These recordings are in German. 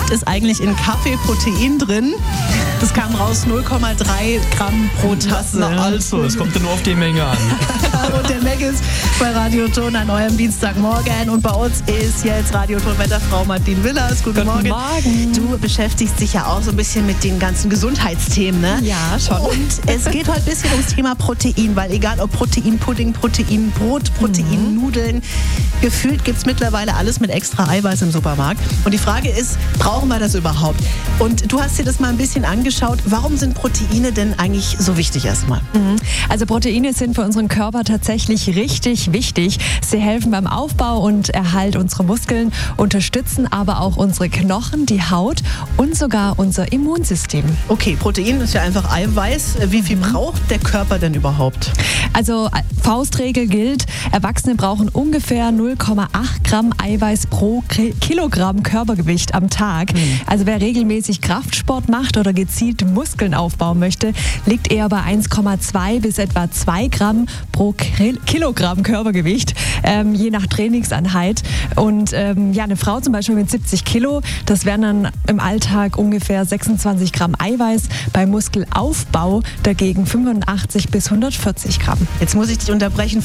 oft ist eigentlich in Kaffee Protein drin? Das kam raus, 0,3 Gramm pro Tasse. Na also, es kommt ja nur auf die Menge an. Und der Meggis bei Radioton an eurem Dienstagmorgen. Und bei uns ist jetzt Radioton-Wetterfrau Martin Willers. Guten Morgen. Du beschäftigst dich ja auch so ein bisschen mit den ganzen Gesundheitsthemen, ne? Ja, schon. Und es geht heute ein bisschen ums Thema Protein, weil egal ob Proteinpudding, Proteinbrot, Proteinnudeln, gefühlt gibt es mittlerweile alles mit extra Eiweiß im Supermarkt. Und die Frage ist, brauchen wir das überhaupt? Und du hast dir das mal ein bisschen angeschaut. Warum sind Proteine denn eigentlich so wichtig erstmal? Also Proteine sind für unseren Körper tatsächlich richtig wichtig. Sie helfen beim Aufbau und Erhalt unserer Muskeln, unterstützen aber auch unsere Knochen, die Haut und sogar unser Immunsystem. Okay, Protein ist ja einfach Eiweiß. Wie viel braucht der Körper denn überhaupt? Also Faustregel gilt, Erwachsene brauchen ungefähr 0,8 Gramm Eiweiß pro Kilogramm Körpergewicht am Tag. Also wer regelmäßig Kraftsport macht oder gezielt Muskeln aufbauen möchte, liegt eher bei 1,2 bis etwa 2 Gramm pro Kilogramm Körpergewicht, je nach Trainingseinheit. Und eine Frau zum Beispiel mit 70 Kilo, das wären dann im Alltag ungefähr 26 Gramm Eiweiß, beim Muskelaufbau dagegen 85 bis 140 Gramm. Jetzt muss ich dich unterbrechen,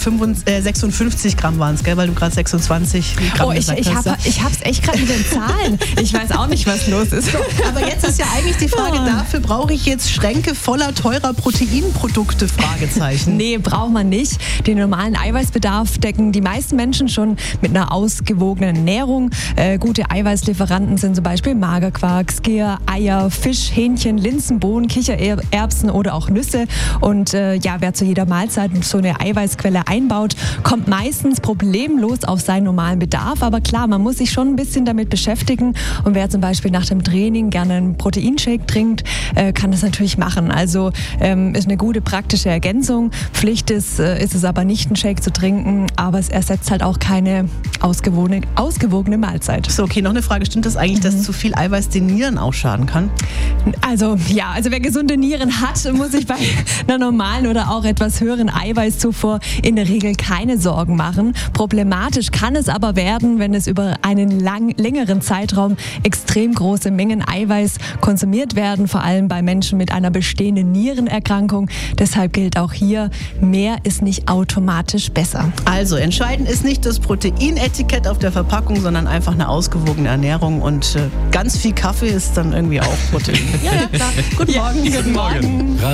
56 Gramm waren es, gell, weil du gerade 26 Gramm gesagt hast. Ich hab's echt gerade mit den Zahlen. Ich weiß auch nicht, was los ist. Aber jetzt ist ja eigentlich die Frage, dafür brauche ich jetzt Schränke voller teurer Proteinprodukte, Fragezeichen. Nee, braucht man nicht. Den normalen Eiweißbedarf decken die meisten Menschen schon mit einer ausgewogenen Ernährung. Gute Eiweißlieferanten sind zum Beispiel Magerquark, Skier, Eier, Fisch, Hähnchen, Linsen, Bohnen, Kichererbsen oder auch Nüsse. Und wer zu jeder Mahlzeit so eine Eiweißquelle einbaut, kommt meistens problemlos auf seinen normalen Bedarf. Aber klar, man muss sich schon ein bisschen damit beschäftigen. Und wer zum Beispiel nach dem Training gerne einen Proteinshake trinkt, kann das natürlich machen. Also ist eine gute praktische Ergänzung. Pflicht ist es aber nicht, einen Shake zu trinken, aber es ersetzt halt auch keine ausgewogene Mahlzeit. So, okay, noch eine Frage. Stimmt das eigentlich, dass zu viel Eiweiß den Nieren auch schaden kann? Also wer gesunde Nieren hat, muss sich bei einer normalen oder auch etwas höheren Eiweißzufuhr in der Regel keine Sorgen machen. Problematisch kann es aber werden, wenn es über einen längeren Zeitraum extrem große Mengen Eiweiß konsumiert werden, vor allem bei Menschen mit einer bestehenden Nierenerkrankung. Deshalb gilt auch hier, mehr ist nicht automatisch besser. Also entscheidend ist nicht das Proteinetikett auf der Verpackung, sondern einfach eine ausgewogene Ernährung und ganz viel Kaffee ist dann irgendwie auch Protein. Ja, klar. Guten Morgen. Guten Morgen.